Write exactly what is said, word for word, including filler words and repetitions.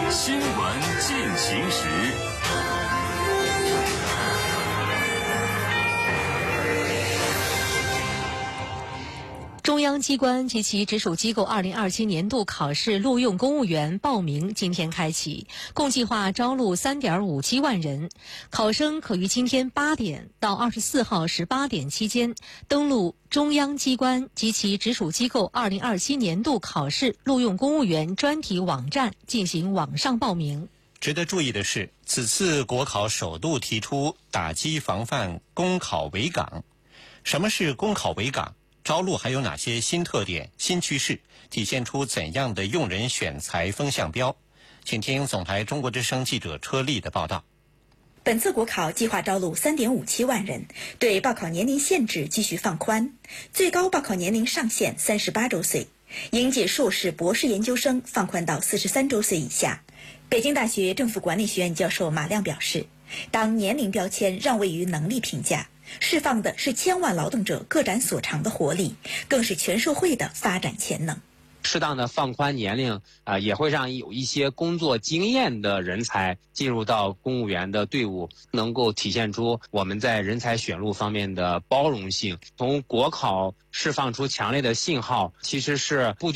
新闻进行时。 中央机关及其直属机构二零二七年度考试录用公务员报名今天开启，共计划招录 三点五七万人。考生可于今天八点到二十四号十八点期间登录中央机关及其直属机构二零二七年度考试录用公务员专题网站进行网上报名。 值得注意的是，此次国考首度提出打击防范公考围岗。什么是公考围岗？招录还有哪些新特点、新趋势？体现出怎样的用人选才风向标？请听总台中国之声记者车丽的报道。 本次国考计划招录 三点五七万人，对报考年龄限制继续放宽，最高报考年龄上限三十八周岁，应届硕士、博士研究生放宽到四十三周岁以下。北京大学政府管理学院教授马亮表示，当年龄标签让位于能力评价，释放的是千万劳动者各展所长的活力，更是全社会的发展潜能。 适当的放宽年龄啊、呃，也会让有一些工作经验的人才进入到公务员的队伍，能够体现出我们在人才选录方面的包容性。从国考释放出强烈的信号，其实是不